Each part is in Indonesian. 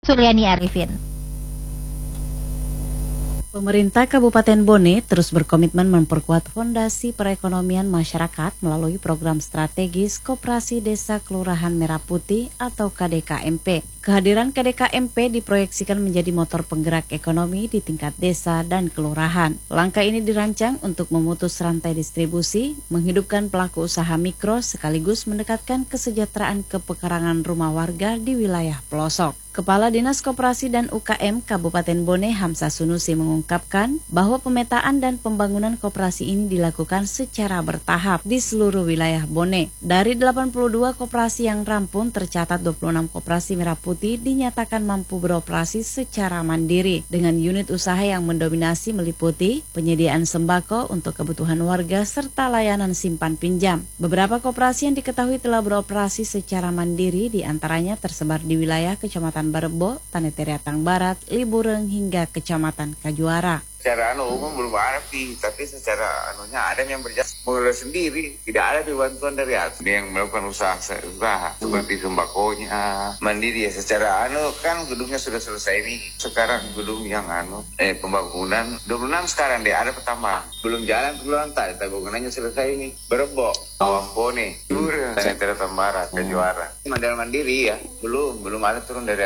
Suryani Arifin. Pemerintah Kabupaten Bone terus berkomitmen memperkuat fondasi perekonomian masyarakat melalui program strategis Koperasi Desa Kelurahan Merah Putih atau KDKMP. Kehadiran KDKMP diproyeksikan menjadi motor penggerak ekonomi di tingkat desa dan kelurahan. Langkah ini dirancang untuk memutus rantai distribusi, menghidupkan pelaku usaha mikro sekaligus mendekatkan kesejahteraan kepekarangan rumah warga di wilayah pelosok. Kepala Dinas Koperasi dan UKM Kabupaten Bone Hamzah Sunusi mengungkapkan bahwa pemetaan dan pembangunan koperasi ini dilakukan secara bertahap di seluruh wilayah Bone. Dari 82 koperasi yang rampung, tercatat 26 koperasi Merah Putih dinyatakan mampu beroperasi secara mandiri dengan unit usaha yang mendominasi meliputi penyediaan sembako untuk kebutuhan warga serta layanan simpan pinjam. Beberapa koperasi yang diketahui telah beroperasi secara mandiri diantaranya tersebar di wilayah Kecamatan Barebo, Tanetariatang Barat, Libureng hingga Kecamatan Kajuara. Secara umum belum ada tapi secara ada yang berjasa mulai sendiri, tidak ada bantuan dari atas. Dia yang melakukan usaha seperti sembakonya mandiri ya. Secara kan gedungnya sudah selesai nih. Sekarang gedung yang pembangunan 26 sekarang dia ada pertama. Belum jalan tak bangunannya selesai nih. Barebo, Bone, Libureng, Tanetariatang Barat, Kajuara. Mandiri ya, belum ada turun dari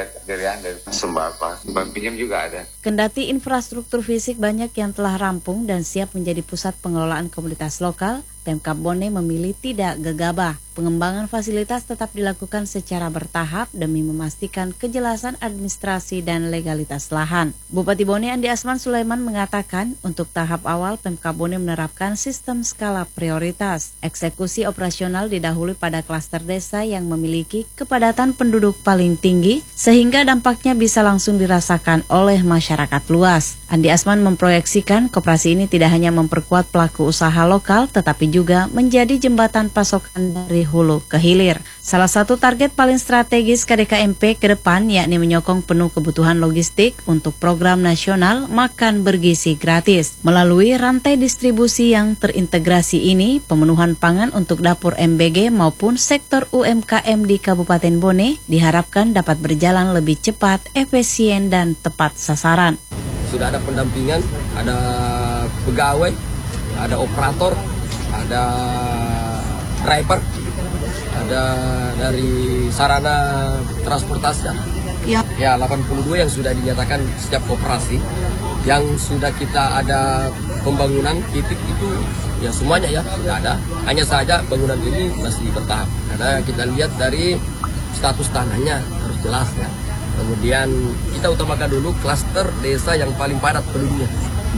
sembako. Bank pinjam juga ada. Kendati infrastruktur fisik banyak yang telah rampung dan siap menjadi pusat pengelolaan komunitas lokal, Pemkab Bone memilih tidak gegabah. Pengembangan fasilitas tetap dilakukan secara bertahap demi memastikan kejelasan administrasi dan legalitas lahan. Bupati Bone Andi Asman Sulaiman mengatakan untuk tahap awal Pemkab Bone menerapkan sistem skala prioritas. Eksekusi operasional didahului pada klaster desa yang memiliki kepadatan penduduk paling tinggi sehingga dampaknya bisa langsung dirasakan oleh masyarakat luas. Andi Asman memproyeksikan koperasi ini tidak hanya memperkuat pelaku usaha lokal tetapi juga menjadi jembatan pasokan dari hulu ke hilir. Salah satu target paling strategis KDKMP ke depan yakni menyokong penuh kebutuhan logistik untuk program nasional makan bergizi gratis. Melalui rantai distribusi yang terintegrasi ini, pemenuhan pangan untuk dapur MBG maupun sektor UMKM di Kabupaten Bone diharapkan dapat berjalan lebih cepat, efisien, dan tepat sasaran. Sudah ada pendampingan, ada pegawai, ada operator, ada driver, ada dari sarana transportasi. Ya 82 yang sudah dinyatakan setiap operasi, yang sudah kita ada pembangunan titik itu ya semuanya ya sudah ada. Hanya saja bangunan ini masih bertahap. Karena kita lihat dari status tanahnya harus jelas ya. Kemudian kita utamakan dulu klaster desa yang paling padat penduduknya.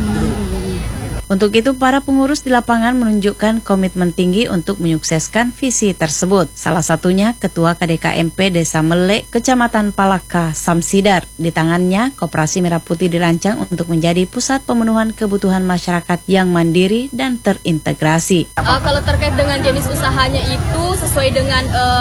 Untuk itu, para pengurus di lapangan menunjukkan komitmen tinggi untuk menyukseskan visi tersebut. Salah satunya Ketua KDKMP Desa Melek, Kecamatan Palaka, Samsidar. Di tangannya, Koperasi Merah Putih dirancang untuk menjadi pusat pemenuhan kebutuhan masyarakat yang mandiri dan terintegrasi. Kalau terkait dengan jenis usahanya itu sesuai dengan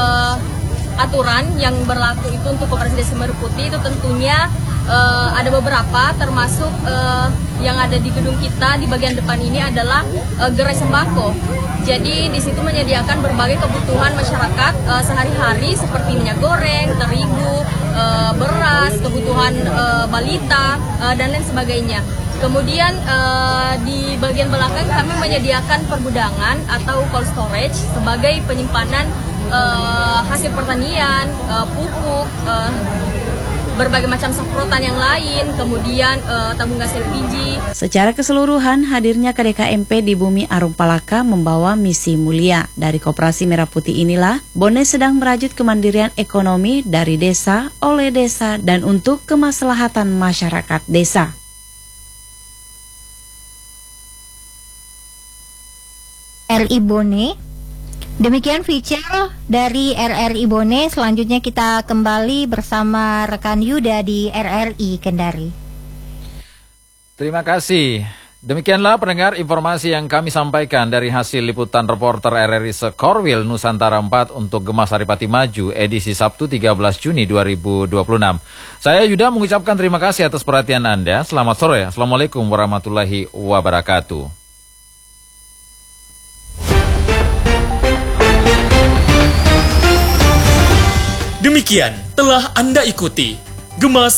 aturan yang berlaku itu untuk Koperasi Desa Merah Putih itu tentunya ada beberapa, termasuk yang ada di gedung kita di bagian depan ini adalah gerai sembako. Jadi di situ menyediakan berbagai kebutuhan masyarakat sehari-hari seperti minyak goreng, terigu, beras, kebutuhan balita dan lain sebagainya. Kemudian di bagian belakang kami menyediakan pergudangan atau cold storage sebagai penyimpanan hasil pertanian, pupuk, berbagai macam semprotan yang lain, kemudian tabung gas LPG. Secara keseluruhan, hadirnya KDKMP di Bumi Arum Palaka membawa misi mulia. Dari Koperasi Merah Putih inilah, Bone sedang merajut kemandirian ekonomi dari desa, oleh desa, dan untuk kemaslahatan masyarakat desa. RI Bone. Demikian feature dari RRI Bone. Selanjutnya kita kembali bersama rekan Yuda di RRI Kendari. Terima kasih. Demikianlah pendengar informasi yang kami sampaikan dari hasil liputan reporter RRI Sekorwil Nusantara 4 untuk Gemas Saripati Maju edisi Sabtu 13 Juni 2026. Saya Yuda mengucapkan terima kasih atas perhatian Anda. Selamat sore. Assalamualaikum warahmatullahi wabarakatuh. Demikian telah Anda ikuti Gemas